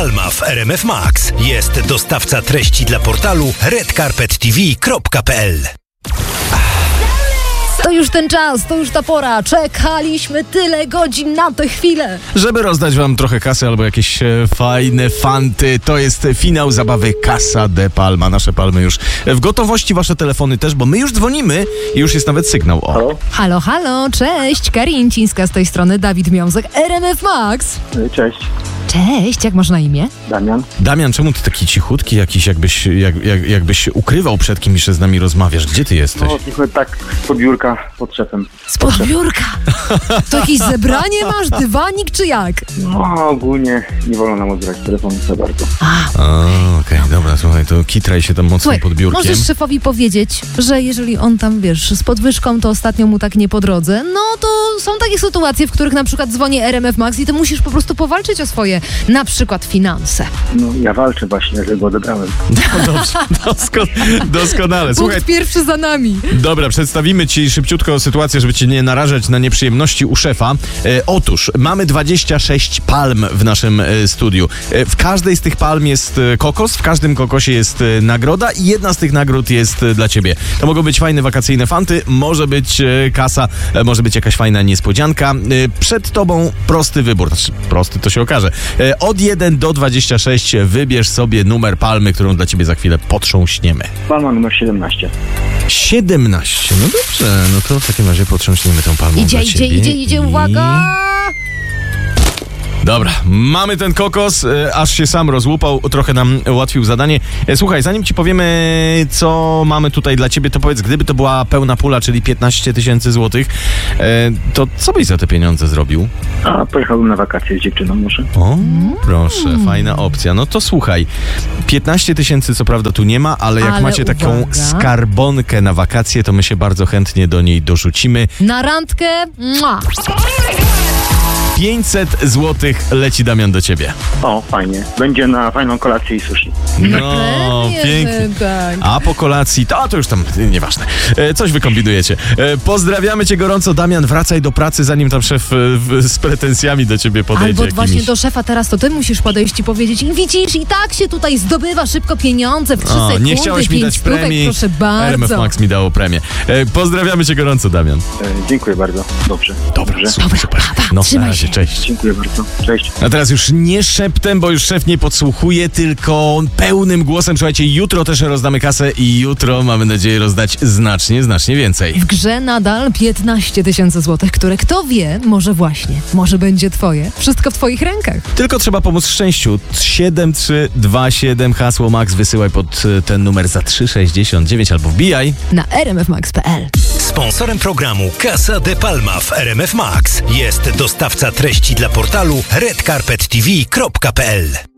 Palma w RMF Max. Jest dostawca treści dla portalu redcarpettv.pl. To już ten czas, to już ta pora. Czekaliśmy tyle godzin na tę chwilę. Żeby rozdać wam trochę kasy albo jakieś fajne fanty, to jest finał zabawy Casa de Palma. Nasze palmy już w gotowości, wasze telefony też, bo my już dzwonimy i już jest nawet sygnał. O. Halo? Halo, halo, cześć. Karincińska z tej strony, Dawid Miązek, RMF Max. Cześć, Cześć, jak masz na imię? Damian. Damian, czemu ty taki cichutki jakiś, jakbyś ukrywał przed kimś, że z nami rozmawiasz? Gdzie ty jesteś? No, tylko tak z biurka pod szefem. Spod biurka. To jakieś zebranie masz, dywanik czy jak? No, ogólnie nie wolno nam odbierać telefonu za bardzo. Okej, dobra, słuchaj, to kitraj się tam mocno Słuchaj, pod biurkiem. możesz szefowi powiedzieć, że jeżeli on tam, wiesz, z podwyżką, to ostatnio mu tak nie po drodze, no to są takie sytuacje, w których na przykład dzwoni RMF Max i ty musisz po prostu powalczyć o swoje, na przykład finanse. No, ja walczę właśnie, że go odebrałem. No dobrze, doskonale. Słuchaj, Punkt pierwszy za nami. dobra, przedstawimy ci szybciutko sytuację, żeby cię nie narażać na nieprzyjemności u szefa. Otóż, mamy 26 palm w naszym studiu. W każdej z tych palm jest kokos, w każdym kokosie jest nagroda i jedna z tych nagród jest dla ciebie. To mogą być fajne wakacyjne fanty, może być kasa, może być jakaś fajna niespodzianka. Przed tobą prosty wybór, znaczy prosty to się okaże. Od 1 do 26 wybierz sobie numer palmy, którą dla ciebie za chwilę potrząśniemy. Palma numer 17. 17. No dobrze, no to w takim razie potrząśniemy tą palmą Idzie, dla ciebie. idzie, uwaga! Dobra, mamy ten kokos, aż się sam rozłupał, trochę nam ułatwił zadanie. Słuchaj, zanim ci powiemy, co mamy tutaj dla ciebie, to powiedz, gdyby to była pełna pula, czyli 15 000 złotych, to co byś za te pieniądze zrobił? A pojechałbym na wakacje z dziewczyną może. O, proszę, fajna opcja. No to słuchaj, 15 000 co prawda tu nie ma, ale jak Ale macie taką uwaga. skarbonkę na wakacje, to my się bardzo chętnie do niej dorzucimy. Na randkę, mua. 500 złotych leci, Damian, do ciebie. O, fajnie. Będzie na fajną kolację i sushi. No, Pewnie, pięknie. że tak. A po kolacji, to już tam nieważne. Coś wykombinujecie. Pozdrawiamy cię gorąco, Damian. Wracaj do pracy, zanim tam szef z pretensjami do ciebie podejdzie. Albo jakimiś. właśnie do szefa teraz to ty musisz podejść i powiedzieć: widzisz, i tak się tutaj zdobywa szybko pieniądze w 3 sekundy, nie chciałeś mi 5 dać stówek, premii. proszę bardzo. RMF Max mi dało premię. Pozdrawiamy cię gorąco, Damian. Dziękuję bardzo. Dobrze. Dobra, Dobra, super. pa, No, trzymaj na razie, się. cześć. Dziękuję bardzo. Cześć. A teraz już nie szeptem, bo już szef nie podsłuchuje, tylko pełnym głosem. Słuchajcie, jutro też rozdamy kasę i jutro mamy nadzieję rozdać znacznie więcej. W grze nadal 15 000 złotych, które kto wie, może będzie twoje. Wszystko w twoich rękach. Tylko trzeba pomóc szczęściu. 7327 hasło Max wysyłaj pod ten numer za 3,69 albo wbijaj. Na rmfmax.pl. Sponsorem programu Casa de Palma w RMF Max jest dostawca treści dla portalu redcarpettv.pl.